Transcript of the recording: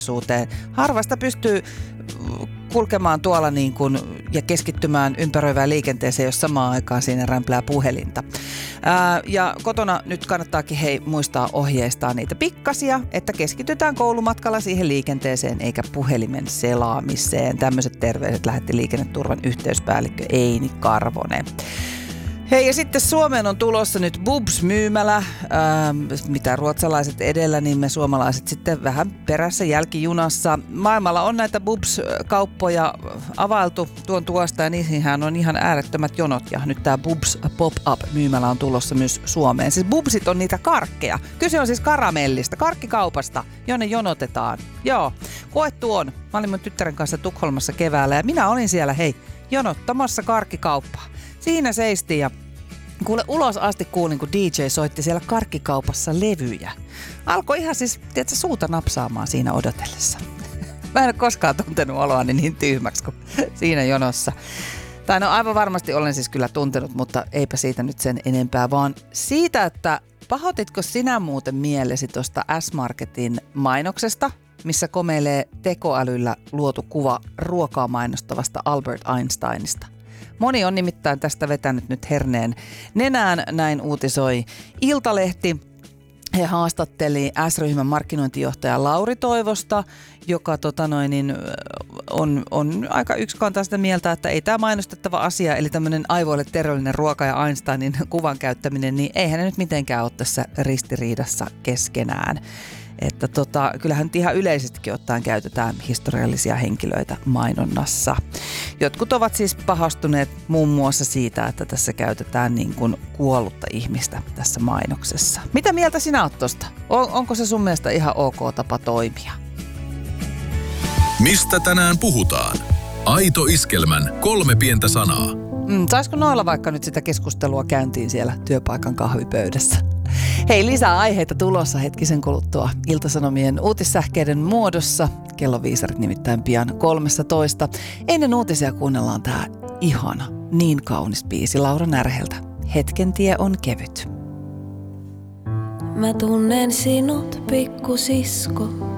Harvasta pystyy kulkemaan tuolla niin kuin, ja keskittymään ympäröivään liikenteeseen, jos samaan aikaan siinä rämplää puhelinta. Ja kotona nyt kannattaakin muistaa ohjeistaa niitä pikkasia, että keskitytään koulumatkalla siihen liikenteeseen eikä puhelimen selaamiseen. Tämmöiset terveiset lähetti liikenneturvan yhteyspäällikkö Eini Karvonen. Hei, ja sitten Suomeen on tulossa nyt Bubs-myymälä. Mitä ruotsalaiset edellä, niin me suomalaiset sitten vähän perässä jälkijunassa. Maailmalla on näitä Bubs-kauppoja availtu tuosta, ja niihinhän on ihan äärettömät jonot. Ja nyt tämä Bubs Pop-up-myymälä on tulossa myös Suomeen. Siis Bubsit on niitä karkkeja. Kyse on siis karamellista, karkkikaupasta, jonne jonotetaan. Joo, koettu on. Mä olin mun tyttären kanssa Tukholmassa keväällä, ja minä olin siellä, jonottamassa karkkikauppaa. Siinä seistiin ja kuule ulos asti kuulin, kun DJ soitti siellä karkkikaupassa levyjä. Alkoi ihan siis, tiedätkö, suuta napsaamaan siinä odotellessa. Mä en ole koskaan tuntenut oloani niin tyhmäksi kuin siinä jonossa. Tai no aivan varmasti olen siis kyllä tuntenut, mutta eipä siitä nyt sen enempää, vaan siitä, että pahoititko sinä muuten mielesi tuosta S-Marketin mainoksesta, missä komeilee tekoälyllä luotu kuva ruokaa mainostavasta Albert Einsteinista. Moni on nimittäin tästä vetänyt nyt herneen nenään, näin uutisoi Iltalehti. He haastatteli S-ryhmän markkinointijohtaja Lauri Toivosta, joka on aika yksikantaa sitä mieltä, että ei tämä mainostettava asia, eli tämmöinen aivoille terveellinen ruoka ja Einsteinin kuvan käyttäminen, niin eihän ne nyt mitenkään ole tässä ristiriidassa keskenään. Että kyllähän nyt ihan yleisestikin ottaen käytetään historiallisia henkilöitä mainonnassa. Jotkut ovat siis pahastuneet muun muassa siitä, että tässä käytetään niin kuin kuollutta ihmistä tässä mainoksessa. Mitä mieltä sinä oot tosta? Onko se sun mielestä ihan ok tapa toimia? Mistä tänään puhutaan? Aito Iskelmän 3 pientä sanaa. Saisiko noilla vaikka nyt sitä keskustelua käyntiin siellä työpaikan kahvipöydässä? Hei, lisää aiheita tulossa hetkisen kuluttua Ilta-Sanomien uutissähkeiden muodossa. Kelloviisarit nimittäin pian 13. Ennen uutisia kuunnellaan tää ihana, niin kaunis biisi Laura Närheltä. Hetken tie on kevyt. Mä tunnen sinut, pikkusisko.